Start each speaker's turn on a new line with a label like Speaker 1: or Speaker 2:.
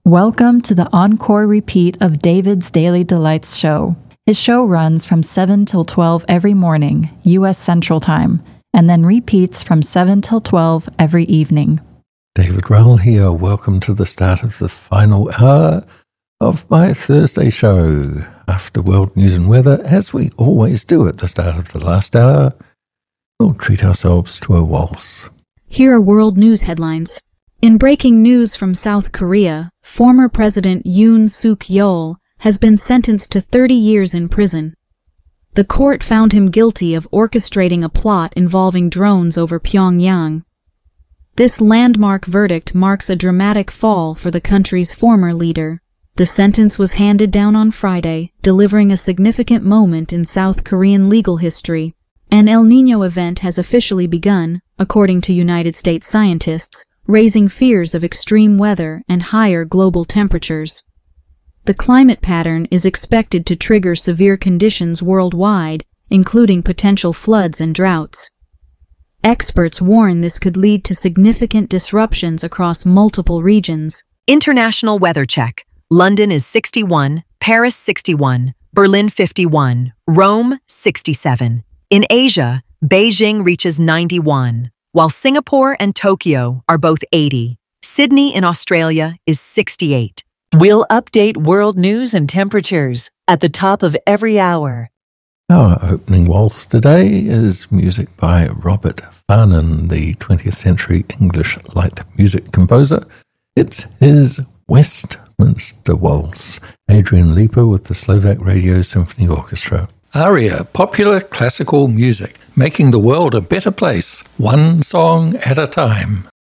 Speaker 1: Welcome to the encore repeat of David's Daily Delights show. His show runs from 7 till 12 every morning, U.S. Central Time, and then repeats from 7 till 12 every evening.
Speaker 2: David Rowell here. Welcome to the start of the final hour of my Thursday show. After world news and weather, as we always do at the start of the last hour, we'll treat ourselves to a waltz.
Speaker 3: Here are world news headlines. In breaking news from South Korea, former President Yoon Suk-yeol has been sentenced to 30 years in prison. The court found him guilty of orchestrating a plot involving drones over Pyongyang. This landmark verdict marks a dramatic fall for the country's former leader. The sentence was handed down on Friday, delivering a significant moment in South Korean legal history. An El Niño event has officially begun, according to United States scientists, raising fears of extreme weather and higher global temperatures. The climate pattern is expected to trigger severe conditions worldwide, including potential floods and droughts. Experts warn this could lead to significant disruptions across multiple regions.
Speaker 4: International weather check. London is 61, Paris 61, Berlin 51, Rome 67. In Asia, Beijing reaches 91, while Singapore and Tokyo are both 80. Sydney in Australia is 68.
Speaker 5: We'll update world news and temperatures at the top of every hour.
Speaker 2: Our opening waltz today is music by Robert Farnon, the 20th century English light music composer. It's his Westminster Waltz. Adrian Lipa with the Slovak Radio Symphony Orchestra.
Speaker 6: ARIA, popular classical music, making the world a better place, one song at a time.